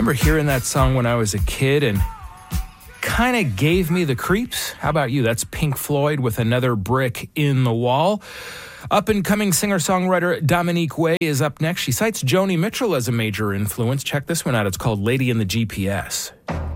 remember hearing that song when I was a kid and kind of gave me the creeps. How about you? That's Pink Floyd with Another Brick in the Wall. Up-and-coming singer-songwriter Dominique Way is up next. She cites Joni Mitchell as a major influence. Check this one out. It's called Lady in the GPS.